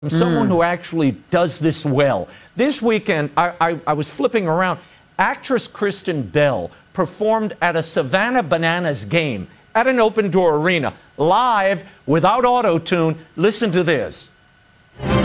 Someone who actually does this well. This weekend, I was flipping around. Actress Kristen Bell performed at a Savannah Bananas game at an open-door arena, live, without auto-tune. Listen to this.